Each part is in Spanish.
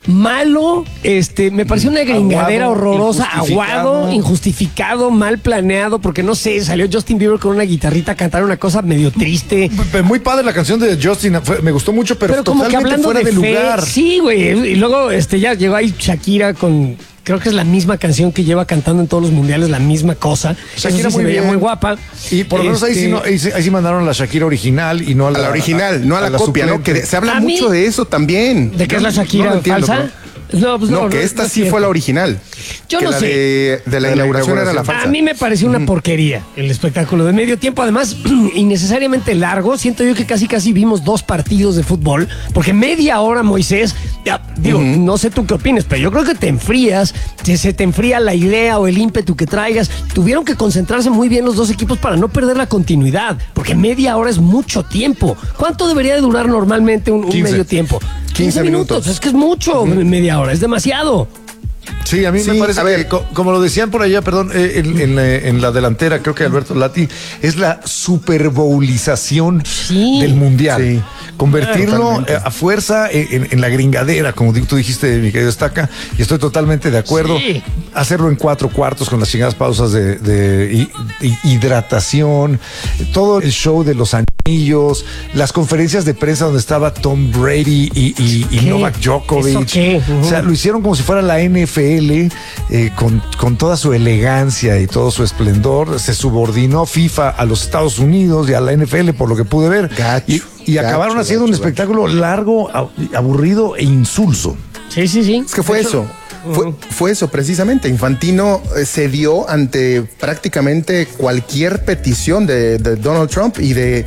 malo, me pareció una gringadera horrorosa, aguado, injustificado, mal planeado, porque no sé, salió Justin Bieber con una guitarrita a cantar una cosa medio triste. Muy padre la canción de Justin, me gustó mucho, pero como que totalmente hablando fuera de lugar. Sí, güey, y luego ya llegó ahí Shakira con... Creo que es la misma canción que lleva cantando en todos los mundiales, la misma cosa. Shakira sí, muy guapa. Y por lo menos ahí sí mandaron a la Shakira original y no a la original, no a la copia, ¿no? Que se habla mucho de eso también. ¿De qué es la Shakira falsa? No, que esta sí fue la original. Yo no sé. De la inauguración era la falsa. A mí me pareció una porquería el espectáculo de medio tiempo. Además, innecesariamente largo. Siento yo que casi vimos 2 partidos de fútbol. Porque media hora, Moisés, no sé tú qué opinas, pero yo creo que te enfrías, se te enfría la idea o el ímpetu que traigas. Tuvieron que concentrarse muy bien los dos equipos para no perder la continuidad. Porque media hora es mucho tiempo. ¿Cuánto debería de durar normalmente un medio tiempo? 15 minutos. Es que es mucho, media hora, es demasiado. Sí, a mí me parece que, como lo decían por allá, perdón, en la delantera, creo que Alberto Lati, es la superbowlización del Mundial. Sí. Convertirlo a fuerza en la gringadera, como tú dijiste, mi querido Estaca, y estoy totalmente de acuerdo. Sí. Hacerlo en 4 cuartos con las chingadas pausas de hidratación, todo el show de los anillos, las conferencias de prensa donde estaba Tom Brady y Novak Djokovic. O sea, lo hicieron como si fuera la NFL, con toda su elegancia y todo su esplendor. Se subordinó FIFA a los Estados Unidos y a la NFL, por lo que pude ver. Y acabaron haciendo un espectáculo largo, aburrido e insulso. Sí. Es que fue eso. Fue eso precisamente. Infantino cedió ante prácticamente cualquier petición de Donald Trump y de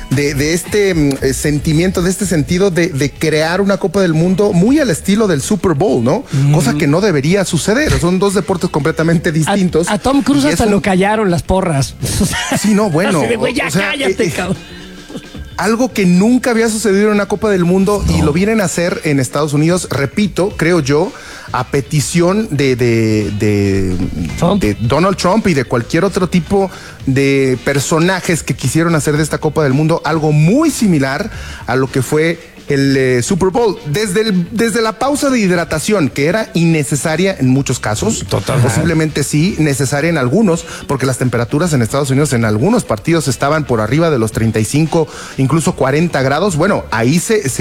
este sentimiento, de este sentido de crear una Copa del Mundo muy al estilo del Super Bowl, ¿no? Cosa que no debería suceder. Son 2 deportes completamente distintos. A Tom Cruise hasta lo callaron las porras. Sí, no, bueno. Cállate, cabrón. Algo que nunca había sucedido en una Copa del Mundo y lo vienen a hacer en Estados Unidos, repito, creo yo, a petición de Donald Trump y de cualquier otro tipo de personajes que quisieron hacer de esta Copa del Mundo algo muy similar a lo que fue el Super Bowl, desde la pausa de hidratación, que era innecesaria en muchos casos. Total. Posiblemente sí, necesaria en algunos, porque las temperaturas en Estados Unidos en algunos partidos estaban por arriba de los 35, incluso 40 grados. Bueno, ahí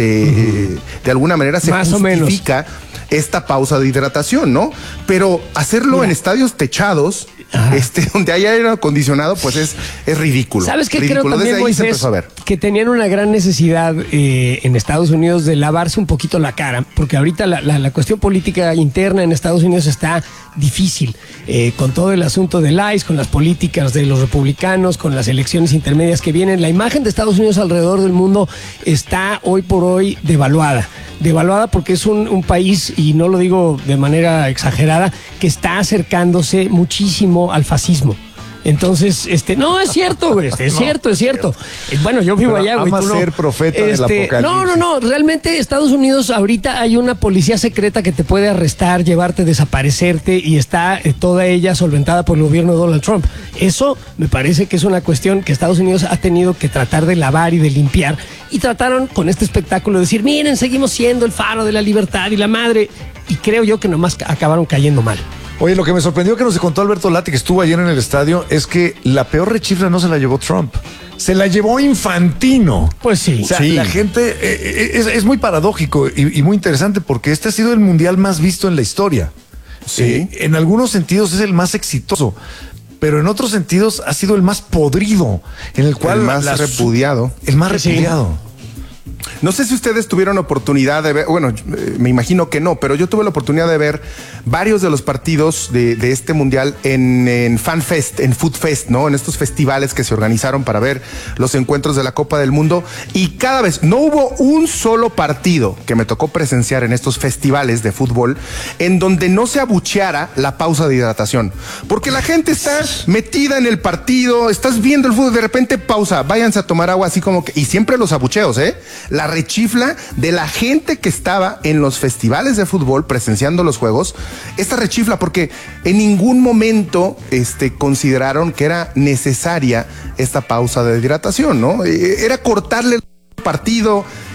de alguna manera se más justifica esta pausa de hidratación, ¿no? Pero hacerlo en estadios techados, donde hay aire acondicionado, pues es ridículo. ¿Sabes qué? Ridículo. Creo también, Moisés, que tenían una gran necesidad en Estados Unidos de lavarse un poquito la cara, porque ahorita la cuestión política interna en Estados Unidos está difícil, con todo el asunto del ICE, con las políticas de los republicanos, con las elecciones intermedias que vienen. La imagen de Estados Unidos alrededor del mundo está hoy por hoy devaluada porque es un país, y no lo digo de manera exagerada, que está acercándose muchísimo al fascismo. Entonces, no, es cierto, güey, es cierto. Bueno, yo vivo allá, güey. Ama ser profeta del apocalipsis. No, realmente Estados Unidos ahorita hay una policía secreta que te puede arrestar, llevarte, desaparecerte, y está toda ella solventada por el gobierno de Donald Trump. Eso me parece que es una cuestión que Estados Unidos ha tenido que tratar de lavar y de limpiar, y trataron con este espectáculo de decir, miren, seguimos siendo el faro de la libertad y la madre, y creo yo que nomás acabaron cayendo mal. Oye, lo que me sorprendió que nos contó Alberto Lati, que estuvo ayer en el estadio, es que la peor rechifla no se la llevó Trump, se la llevó Infantino. Pues sí. O sea, la gente, es muy paradójico y muy interesante, porque este ha sido el mundial más visto en la historia. Sí. En algunos sentidos es el más exitoso, pero en otros sentidos ha sido el más podrido, en el cual... El más repudiado. El más repudiado. No sé si ustedes tuvieron oportunidad de ver, bueno, me imagino que no, pero yo tuve la oportunidad de ver varios de los partidos de este mundial en Fan Fest, en Food Fest, ¿no? En estos festivales que se organizaron para ver los encuentros de la Copa del Mundo, y cada vez no hubo un solo partido que me tocó presenciar en estos festivales de fútbol en donde no se abucheara la pausa de hidratación, porque la gente está metida en el partido, estás viendo el fútbol, de repente pausa, váyanse a tomar agua, así como que, y siempre los abucheos, la rechifla de la gente que estaba en los festivales de fútbol presenciando los juegos, esta rechifla, porque en ningún momento consideraron que era necesaria esta pausa de hidratación, ¿no? Era cortarle el partido,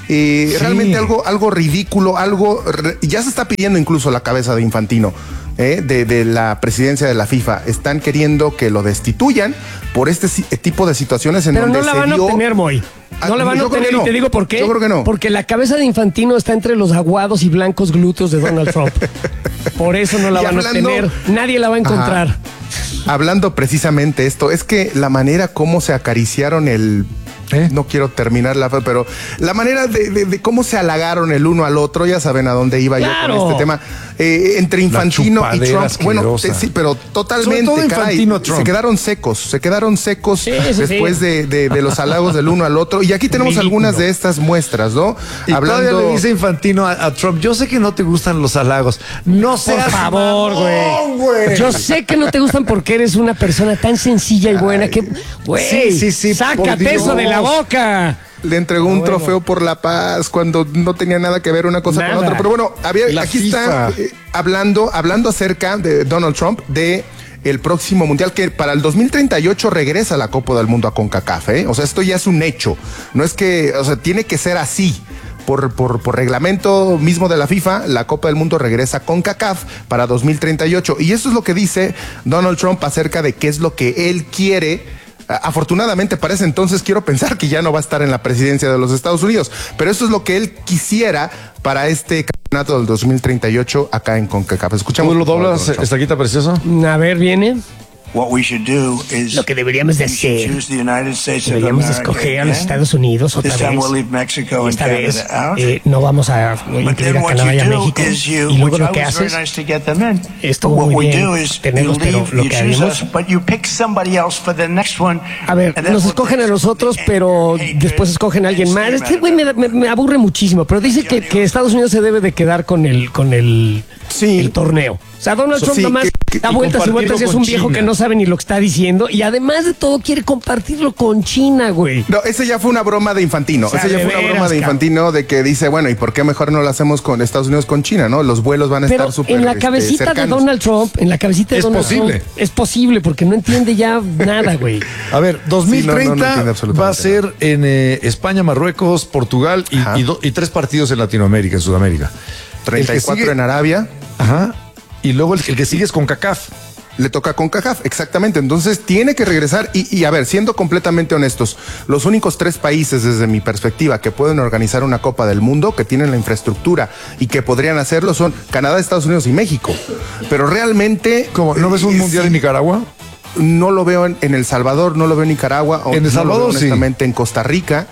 Realmente algo ridículo, ya se está pidiendo incluso la cabeza de Infantino. De la presidencia de la FIFA. Están queriendo que lo destituyan por este tipo de situaciones en donde Pero no la van a obtener, Moy. No la van a obtener, y te digo por qué. Yo creo que no. Porque la cabeza de Infantino está entre los aguados y blancos glúteos de Donald Trump. Por eso no la van a obtener. Nadie la va a encontrar. Ajá. Hablando precisamente esto, es que la manera como se acariciaron no quiero terminar pero la manera de cómo se halagaron el uno al otro, ya saben a dónde iba yo con este tema, entre Infantino y Trump. Asquerosa. Bueno, sí, pero totalmente, caray, se quedaron secos después de los halagos del uno al otro. Y aquí tenemos algunas de estas muestras, ¿no? Y todavía le dice Infantino a Trump, yo sé que no te gustan los halagos, no seas por favor, güey. Yo sé que no te gustan porque eres una persona tan sencilla y buena que, güey, sí, sácate eso de la boca. Le entregó un trofeo por la paz cuando no tenía nada que ver una cosa con otra. Pero bueno, aquí FIFA está hablando acerca de Donald Trump, de el próximo mundial, que para el 2038 regresa la Copa del Mundo a CONCACAF, ¿eh? O sea, esto ya es un hecho. No es que, o sea, tiene que ser así. Por reglamento mismo de la FIFA, la Copa del Mundo regresa con CONCACAF para 2038. Y eso es lo que dice Donald Trump acerca de qué es lo que él quiere. Afortunadamente, para ese entonces quiero pensar que ya no va a estar en la presidencia de los Estados Unidos, pero eso es lo que él quisiera para este campeonato del 2038 acá en CONCACAF. Escuchamos. ¿Tú lo doblas, estaquita precioso? A ver, viene. Lo que deberíamos de hacer, deberíamos escoger a los Estados Unidos otra vez. Esta vez no vamos a incluir a Canadá y a México. Y luego lo que haces estuvo muy bien tenerlos, pero lo que haremos, a ver, nos escogen a nosotros, pero después escogen a alguien más. Este güey me aburre muchísimo, pero dice que Estados Unidos se debe de quedar con el torneo. O sea, Donald Trump nomás da vueltas y vueltas y es un viejo que no sabe ni lo que está diciendo, y además de todo quiere compartirlo con China, güey. No, ese ya fue una broma de Infantino. De que dice, bueno, ¿y por qué mejor no lo hacemos con Estados Unidos con China, no? Los vuelos van a estar súper en la cabecita cercanos. de Donald Trump, es posible porque no entiende ya nada, güey. A ver, 2030 va a ser en España, Marruecos, Portugal y 3 partidos en Latinoamérica, en Sudamérica. 34 en Arabia. Ajá. Y luego el que sigue es CONCACAF. Le toca CONCACAF, exactamente. Entonces tiene que regresar y a ver, siendo completamente honestos, los únicos 3 países desde mi perspectiva que pueden organizar una Copa del Mundo, que tienen la infraestructura y que podrían hacerlo, son Canadá, Estados Unidos y México. Pero realmente... ¿Cómo? ¿No ves un mundial en Nicaragua? No lo veo en El Salvador, no lo veo en Nicaragua. En El Salvador, honestamente, en Costa Rica.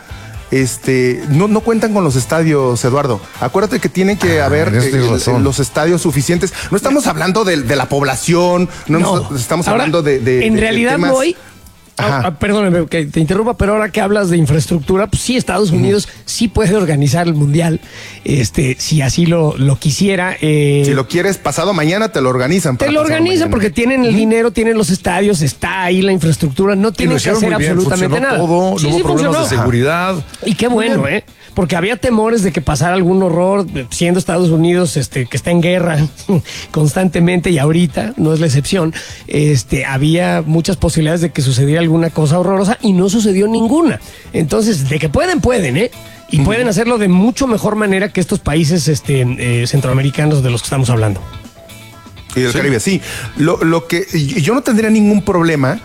No cuentan con los estadios, Eduardo. Acuérdate que tienen que haber los estadios suficientes. No estamos hablando de la población, estamos hablando de en realidad temas... no hay. Perdóname que te interrumpa, pero ahora que hablas de infraestructura, pues sí, Estados Unidos sí puede organizar el mundial, si así lo quisiera. Si lo quieres, pasado mañana te lo organizan. Te lo organizan porque tienen el dinero, tienen los estadios, está ahí la infraestructura, no tienen que hacer absolutamente nada. Todo, no hubo problemas de seguridad. Y qué bueno, porque había temores de que pasara algún horror, siendo Estados Unidos que está en guerra constantemente, y ahorita no es la excepción. Había muchas posibilidades de que sucediera alguna cosa horrorosa y no sucedió ninguna. Entonces, de que pueden, y pueden hacerlo de mucho mejor manera que estos países centroamericanos de los que estamos hablando. Y del Caribe, sí. Lo que yo no tendría ningún problema.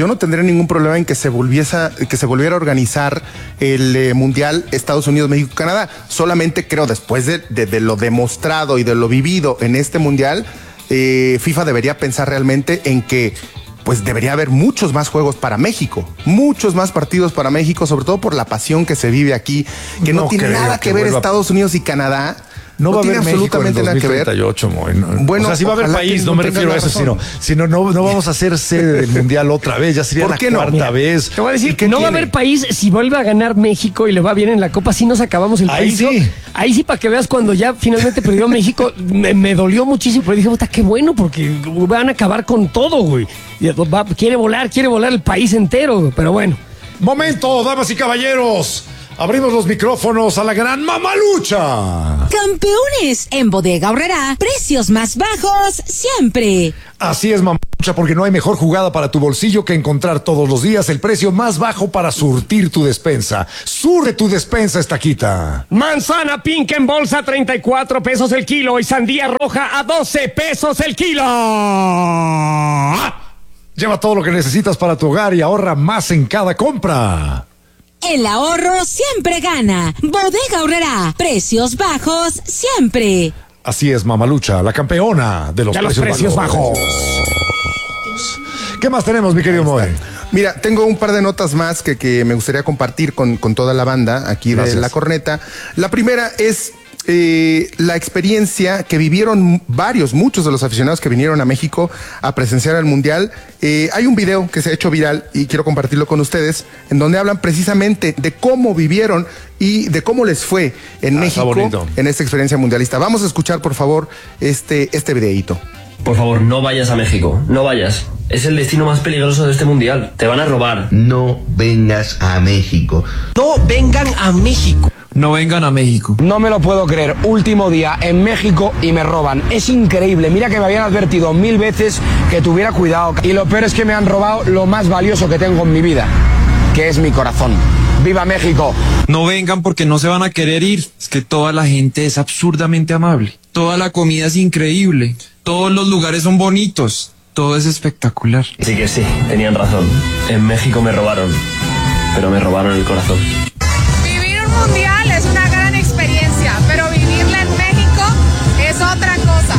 En que se volviera a organizar el Mundial Estados Unidos, México, Canadá. Solamente creo, después de lo demostrado y de lo vivido en este Mundial, FIFA debería pensar realmente en que pues debería haber muchos más juegos para México, muchos más partidos para México, sobre todo por la pasión que se vive aquí, que no tiene nada que ver Estados Unidos y Canadá. No va a haber absolutamente nada que ver. Bueno, o sea, sí va a haber país, no me refiero a eso, sino no vamos a ser sede del mundial otra vez, ya sería la cuarta vez. Te voy a decir que no va a haber país si vuelve a ganar México y le va bien en la Copa, si nos acabamos el país. Ahí sí, para que veas, cuando ya finalmente perdió México, me dolió muchísimo, pero dije, puta, qué bueno, porque van a acabar con todo, güey. Quiere volar el país entero, pero bueno. Momento, damas y caballeros. Abrimos los micrófonos a la gran Mamalucha. Campeones, en Bodega Aurrerá, precios más bajos siempre. Así es, Mamalucha. Mamalucha, porque no hay mejor jugada para tu bolsillo que encontrar todos los días el precio más bajo para surtir tu despensa. Surre tu despensa, Estaquita. Manzana pink en bolsa, 34 pesos el kilo. Y sandía roja a 12 pesos el kilo. Lleva todo lo que necesitas para tu hogar y ahorra más en cada compra. El ahorro siempre gana. Bodega Aurrerá. Precios bajos siempre. Así es, Mamalucha, la campeona de los precios bajos. ¿Qué más tenemos, mi querido Moe? Mira, tengo un par de notas más que me gustaría compartir con toda la banda aquí de La Corneta. La primera es la experiencia que vivieron muchos de los aficionados que vinieron a México a presenciar el Mundial. Hay un video que se ha hecho viral y quiero compartirlo con ustedes, en donde hablan precisamente de cómo vivieron y de cómo les fue en México en esta experiencia mundialista. Vamos a escuchar, por favor, este videíto. Por favor, no vayas a México, no vayas. Es el destino más peligroso de este mundial. Te van a robar. No vengas a México. No vengan a México. No vengan a México. No me lo puedo creer. Último día en México y me roban. Es increíble. Mira que me habían advertido 1000 veces que tuviera cuidado. Y lo peor es que me han robado lo más valioso que tengo en mi vida, que es mi corazón. ¡Viva México! No vengan porque no se van a querer ir. Es que toda la gente es absurdamente amable. Toda la comida es increíble. Todos los lugares son bonitos. Todo es espectacular. Sí que sí, tenían razón. En México me robaron, pero me robaron el corazón. Vivir un mundial es una gran experiencia, pero vivirla en México es otra cosa.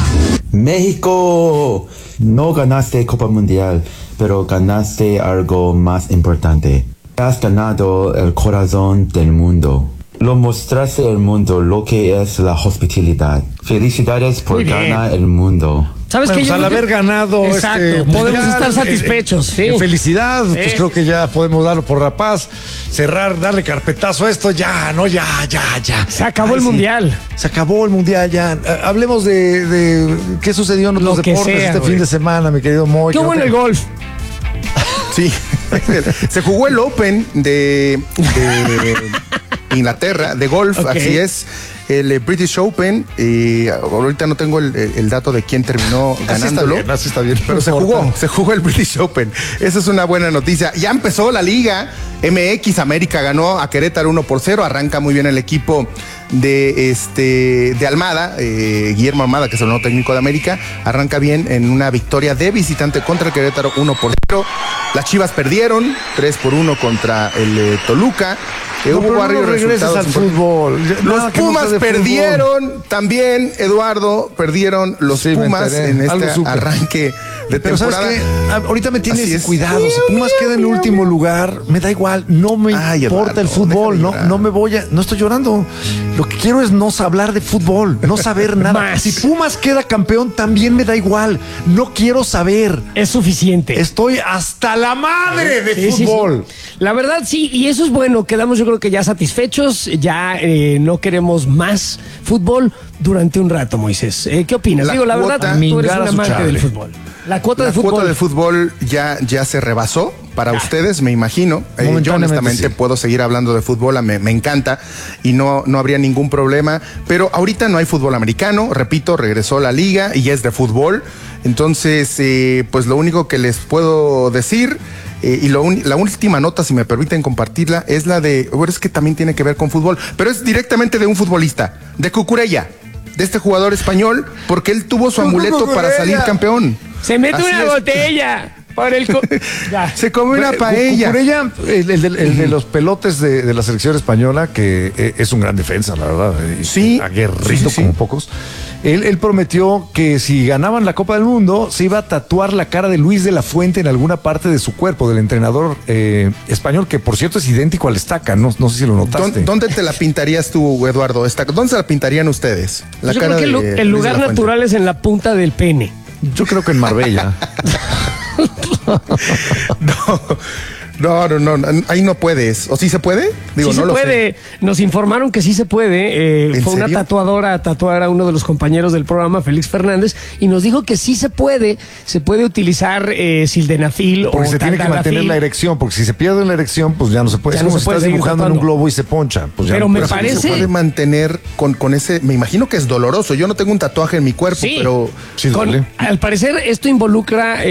México, no ganaste Copa Mundial, pero ganaste algo más importante. Has ganado el corazón del mundo. Lo mostraste al mundo lo que es la hospitalidad. Felicidades por ganar el mundo. ¿Sabes qué? Al haber ganado podemos estar satisfechos. Sí. Felicidad, pues creo que ya podemos darlo por la paz, cerrar, darle carpetazo a esto, ya. Se acabó el Mundial. Se acabó el Mundial, ya. Hablemos de qué sucedió en otros deportes fin de semana, mi querido Moy. Qué bueno el golf. Sí, se jugó el Open de Inglaterra, de golf, así es. El British Open, ahorita no tengo el dato de quién terminó ganándolo. Así está bien. Pero se jugó el British Open. Esa es una buena noticia. Ya empezó la Liga MX, América ganó a Querétaro 1-0. Arranca muy bien el equipo de Almada, Guillermo Almada, que es el nuevo técnico de América. Arranca bien en una victoria de visitante contra el Querétaro 1-0. Las Chivas perdieron 3-1 contra el Toluca. Hubo varios resultados al fútbol. Los Pumas perdieron también, Eduardo, perdieron los Pumas en este arranque de temporada. ¿Sabes qué? Ahorita me tienes cuidado. Si Pumas queda en el último lugar, me da igual. No me importa el fútbol. No estoy llorando. Lo que quiero es no hablar de fútbol, no saber nada. Si Pumas queda campeón, también me da igual. No quiero saber. Es suficiente. Estoy hasta la madre de fútbol. Sí. La verdad, sí, y eso es bueno. Quedamos, yo creo que ya satisfechos. Ya no queremos más fútbol durante un rato, Moisés. ¿Qué opinas? La verdad, tú eres un amante del fútbol. La cuota de fútbol ya se rebasó para ustedes, me imagino. Yo honestamente puedo seguir hablando de fútbol, me encanta y no habría ningún problema. Pero ahorita no hay fútbol americano, repito, regresó la liga y es de fútbol. Entonces, pues lo único que les puedo decir, y la última nota, si me permiten compartirla, es la de, bueno, es que también tiene que ver con fútbol, pero es directamente de un futbolista, de Cucurella, de este jugador español, porque él tuvo su amuleto para salir campeón. Se mete una botella. Se come una paella. Cucurella, el de los pelotes de la selección española, que es un gran defensa, la verdad. Sí. Aguerrido como pocos. Él prometió que si ganaban la Copa del Mundo, se iba a tatuar la cara de Luis de la Fuente en alguna parte de su cuerpo, del entrenador español, que por cierto es idéntico al Estaca. No sé si lo notaste. ¿Dónde te la pintarías tú, Eduardo? ¿Dónde se la pintarían ustedes? Yo creo que el lugar natural es en la punta del pene. Yo creo que en Marbella. No, ahí no puedes. ¿O sí se puede? Digo, sí no se lo puede. sé. Nos informaron que sí se puede. ¿En Fue una serio? tatuadora a tatuar a uno de los compañeros del programa, Félix Fernández, y nos dijo que sí se puede. Se puede utilizar sildenafil o Porque se tiene que taldalafil. mantener la erección, porque si se pierde la erección, pues ya no se puede. Ya Es no como se si puede estás seguir dibujando en un tatuando. globo y se poncha. Pues ya Pero no me puedes. parece- Se puede mantener con ese. Me imagino que es doloroso. Yo no tengo un tatuaje en mi cuerpo, Sí. pero. Sí, Con- al parecer esto involucra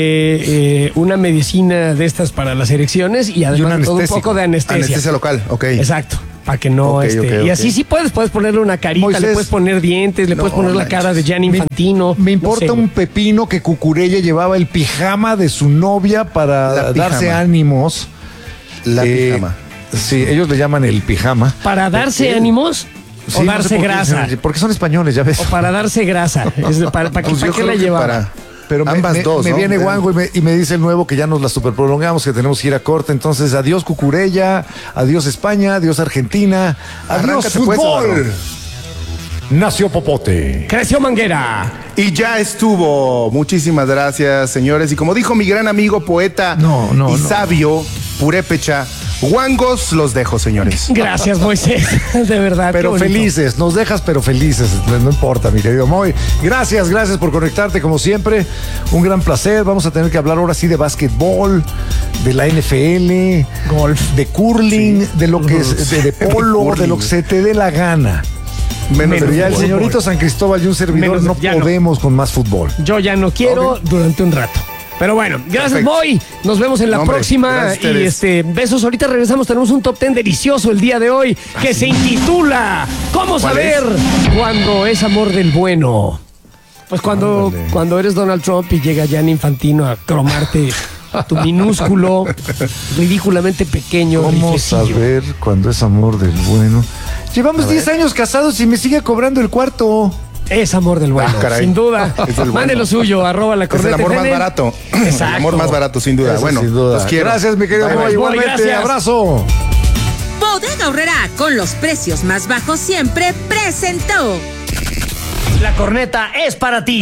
una medicina de estas para las erecciones y además un de todo un anestésico. poco de anestesia. Anestesia local, ok. Exacto. Para que no Ok, ok, Y así sí puedes ponerle una carita, Moisés, le puedes poner dientes, le no puedes poner la cara de Gianni Infantino. Me importa no sé, un pepino que Cucurella llevaba el pijama de su novia para La pijama. darse ánimos. La pijama. Sí, ellos le llaman el pijama. para darse ánimos Sí, o no darse sé por qué, grasa. porque son españoles, ya ves. O para darse grasa. ¿Para Pues qué yo la creo que llevaba? para Pero ambas dos, me ¿no? viene Wango y me dice el nuevo que ya nos la super prolongamos, que tenemos que ir a corte. Entonces, adiós Cucurella, adiós España, adiós Argentina, adiós Arráncate, pues, fútbol. Eduardo. Nació Popote. Creció Manguera. Y ya estuvo. Muchísimas gracias, señores. Y como dijo mi gran amigo, poeta y sabio, Purépecha, guangos los dejo, señores. Gracias, Moisés. De verdad. Pero qué bonito. felices, nos dejas pero felices, no importa, mi querido Moy. Gracias por conectarte como siempre. Un gran placer. Vamos a tener que hablar ahora sí de básquetbol, de la NFL, golf, de curling, de lo que es, de polo, de lo que se te dé la gana. Pero ya el fútbol. señorito San Cristóbal y un servidor Menos- ya no podemos con más fútbol. Yo ya no quiero durante un rato. Pero bueno, gracias, Perfecto. Boy. Nos vemos en la No, hombre, próxima. gracias a Y ustedes. besos. Ahorita regresamos. Tenemos un top 10 delicioso el día de hoy que se intitula ¿Cómo saber cuando es amor del bueno? Pues cuando eres Donald Trump y llega Gianni Infantino a cromarte tu minúsculo, ridículamente pequeño ¿Cómo riflecillo. saber cuando es amor del bueno? Llevamos 10 años casados y me sigue cobrando el cuarto. Es amor del bueno, caray. sin duda. Es del bueno. Mande lo suyo, @la Es corneta. el amor más FM. barato. El Exacto. amor más barato, sin duda. Eso Bueno, sin duda. los quiero. Gracias, mi querido Bye, Moy. bye. Igualmente, gracias. abrazo. Bodega Aurrerá, con los precios más bajos siempre, presentó. La corneta es para ti.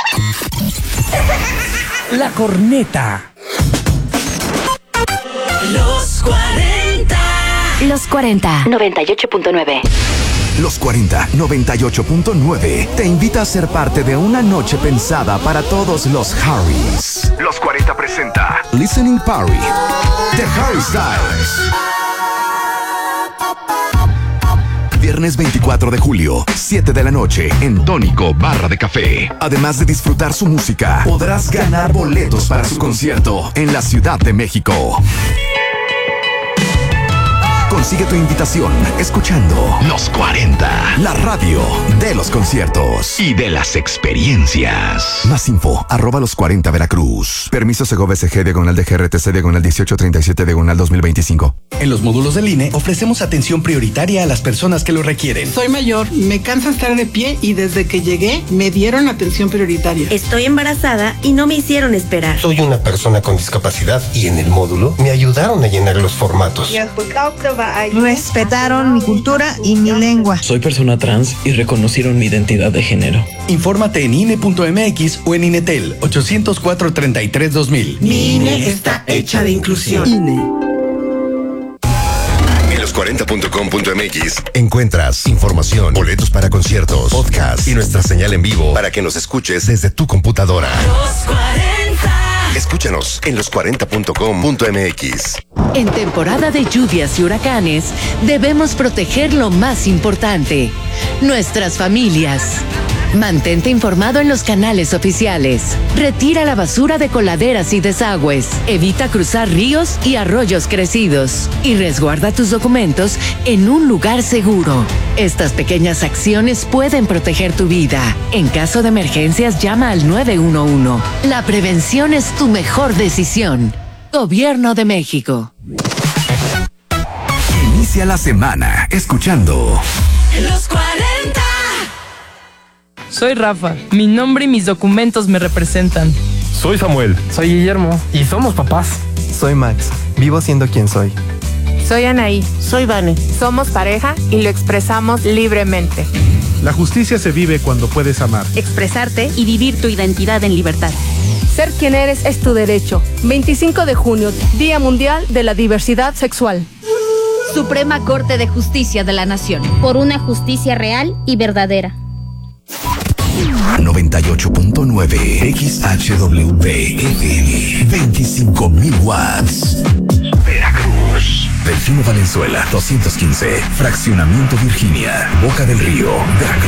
La corneta. Los 40. Los 40. 98.9. Los 40 98.9 te invita a ser parte de una noche pensada para todos los Harrys. Los 40 presenta Listening Party de Harry Styles. Viernes 24 de julio, 7 de la noche, en Tónico Barra de Café. Además de disfrutar su música, podrás ganar boletos para su concierto en la Ciudad de México. Consigue tu invitación escuchando Los 40, la radio de los conciertos y de las experiencias. Más info, @los40 Veracruz. Permiso Segovia SG /DGRTC /1837 /2025. En los módulos del INE ofrecemos atención prioritaria a las personas que lo requieren. Soy mayor, me cansa estar de pie y desde que llegué me dieron atención prioritaria. Estoy embarazada y no me hicieron esperar. Soy una persona con discapacidad y en el módulo me ayudaron a llenar los formatos. Respetaron mi cultura y mi lengua. Soy persona trans y reconocieron mi identidad de género. Infórmate en INE.mx o en INETEL 800-433-2000. Mi INE está hecha de inclusión. En los40.com.mx encuentras información, boletos para conciertos, podcast y nuestra señal en vivo para que nos escuches desde tu computadora. Los 40. Escúchanos en los40.com.mx. En temporada de lluvias y huracanes, debemos proteger lo más importante, nuestras familias. Mantente informado en los canales oficiales. Retira la basura de coladeras y desagües. Evita cruzar ríos y arroyos crecidos. Y resguarda tus documentos en un lugar seguro. Estas pequeñas acciones pueden proteger tu vida. En caso de emergencias, llama al 911. La prevención es tu mejor decisión. Gobierno de México. Inicia la semana escuchando Los 40. Soy Rafa. Mi nombre y mis documentos me representan. Soy Samuel. Soy Guillermo. Y somos papás. Soy Max. Vivo siendo quien soy. Soy Anaí. Soy Vane. Somos pareja y lo expresamos libremente. La justicia se vive cuando puedes amar, expresarte y vivir tu identidad en libertad. Ser quien eres es tu derecho. 25 de junio, Día Mundial de la Diversidad Sexual. Suprema Corte de Justicia de la Nación. Por una justicia real y verdadera. 98.9 XHWP FM 25.000 watts. Veracruz. Delfino Valenzuela 215. Fraccionamiento Virginia. Boca del Río. Veracruz.